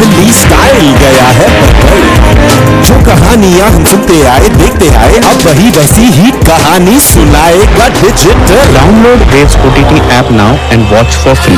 Delhi style गया है बदल। जो कहानियां हम सुनते आए देखते आए, अब वही वैसी ही कहानी सुनाएगा digital. Download Waves OTT app now and watch for free.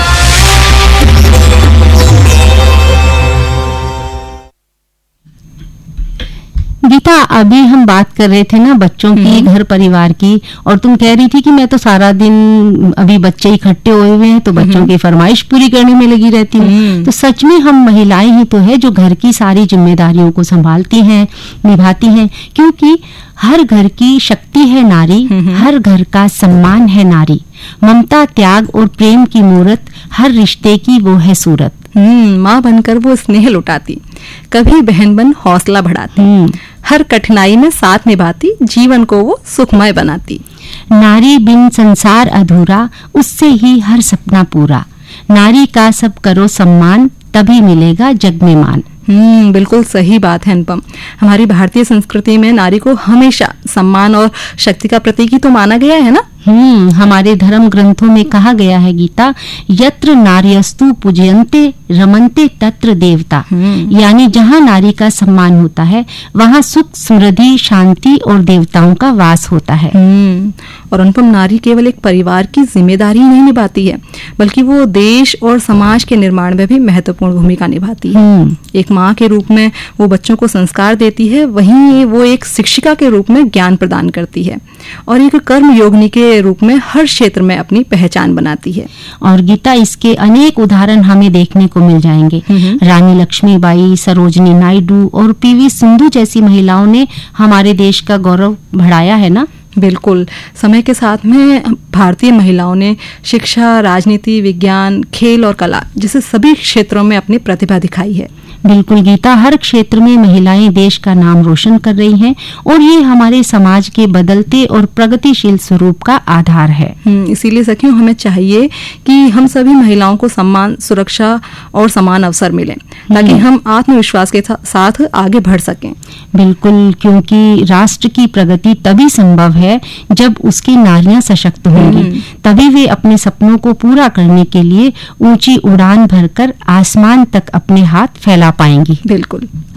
Gita, अभी हम बात कर रहे थे ना बच्चों की, घर परिवार की, और तुम कह रही थी कि मैं तो सारा दिन, अभी बच्चे इकट्ठे हुए हुए हैं तो बच्चों की फरमाइश पूरी करने में लगी रहती हूँ। तो सच में हम महिलाएं ही तो है जो घर की सारी जिम्मेदारियों को संभालती हैं, निभाती हैं, क्योंकि हर घर की शक्ति है नारी, हर घर का सम्मान है नारी, ममता त्याग और प्रेम की मूरत, हर रिश्ते की वो है सूरत। माँ बनकर वो स्नेह लुटाती, कभी बहन बन हौसला बढ़ाती, हर कठिनाई में साथ निभाती, जीवन को वो सुखमय बनाती। नारी बिन संसार अधूरा, उससे ही हर सपना पूरा, नारी का सब करो सम्मान, तभी मिलेगा जग में मान। बिल्कुल सही बात है अनुपम। हमारी भारतीय संस्कृति में नारी को हमेशा सम्मान और शक्ति का प्रतीक ही तो माना गया है ना। हमारे धर्म ग्रंथों में कहा गया है गीता, यत्र नार्यस्तु पूजयन्ते रमन्ते तत्र देवता, यानी जहाँ नारी का सम्मान होता है वहाँ सुख समृद्धि शांति और देवताओं का वास होता है। और अनुपम, नारी केवल एक परिवार की जिम्मेदारी नहीं निभाती है, बल्कि वो देश और समाज के निर्माण में भी महत्वपूर्ण भूमिका निभाती है। एक माँ के रूप में वो बच्चों को संस्कार देती है, वहीं वो एक शिक्षिका के रूप में ज्ञान प्रदान करती है, और एक कर्म योगिनी के रूप में हर क्षेत्र में अपनी पहचान बनाती है। और गीता, इसके अनेक उदाहरण हमें देखने को मिल जाएंगे। रानी लक्ष्मीबाई, सरोजनी नायडू और पीवी सिंधु जैसी महिलाओं ने हमारे देश का गौरव बढ़ाया है ना। बिल्कुल, समय के साथ में भारतीय महिलाओं ने शिक्षा, राजनीति, विज्ञान, खेल और कला जैसे सभी क्षेत्रों में अपनी प्रतिभा दिखाई है। बिल्कुल गीता, हर क्षेत्र में महिलाएं देश का नाम रोशन कर रही हैं, और ये हमारे समाज के बदलते और प्रगतिशील स्वरूप का आधार है। इसीलिए सखियों, हमें चाहिए कि हम सभी महिलाओं को सम्मान, सुरक्षा और समान अवसर मिले, ताकि हम आत्मविश्वास के साथ आगे बढ़ सकें। बिल्कुल, क्योंकि राष्ट्र की प्रगति तभी संभव है जब उसकी नारियां सशक्त होंगी, तभी वे अपने सपनों को पूरा करने के लिए ऊंची उड़ान भरकर आसमान तक अपने हाथ फैला पाएंगी। बिल्कुल।